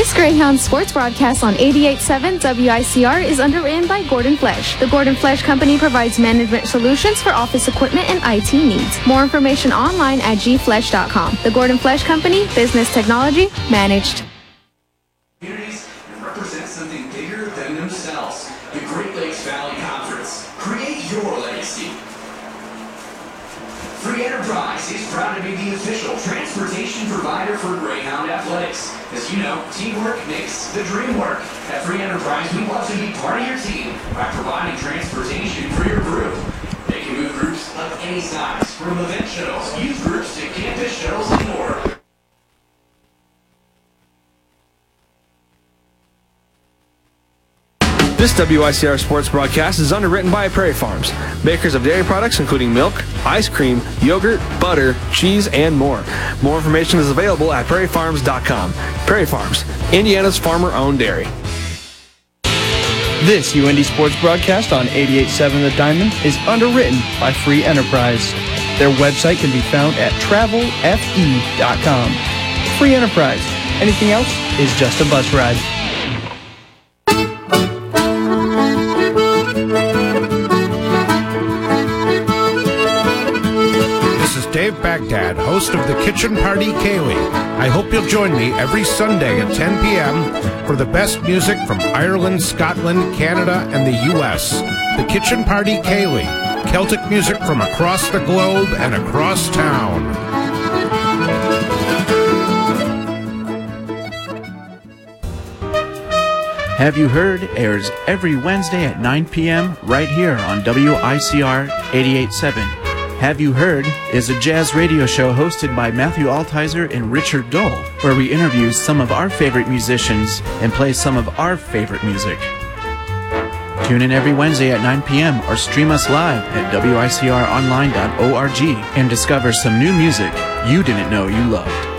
This Greyhound sports broadcast on 88.7 WICR is underwritten by Gordon Flesch. The Gordon Flesch Company provides management solutions for office equipment and IT needs. More information online at gflesch.com. The Gordon Flesch Company, business technology managed. Communities and represent something bigger than themselves. The Great Lakes Valley Conference. Create your legacy. Free Enterprise is proud to be the official transportation provider for Greyhound Athletics. As you know, teamwork makes the dream work. At Free Enterprise, we love to be part of your team by providing transportation for your group. They can move groups of any size, from event shuttles, youth groups, to campus shuttles, and more. This WICR sports broadcast is underwritten by Prairie Farms, makers of dairy products including milk, ice cream, yogurt, butter, cheese, and more. More information is available at prairiefarms.com. Prairie Farms, Indiana's farmer-owned dairy. This UND sports broadcast on 88.7 The Diamond is underwritten by Free Enterprise. Their website can be found at travelfe.com. Free Enterprise. Anything else is just a bus ride. Dave Baghdad, host of the Kitchen Party Ceilidh. I hope you'll join me every Sunday at 10 p.m. for the best music from Ireland, Scotland, Canada, and the U.S. The Kitchen Party Ceilidh, Celtic music from across the globe and across town. Have You Heard airs every Wednesday at 9 p.m. right here on WICR 88.7. Have You Heard is a jazz radio show hosted by Matthew Altizer and Richard Dole, where we interview some of our favorite musicians and play some of our favorite music. Tune in every Wednesday at 9 p.m. or stream us live at WICRonline.org and discover some new music you didn't know you loved.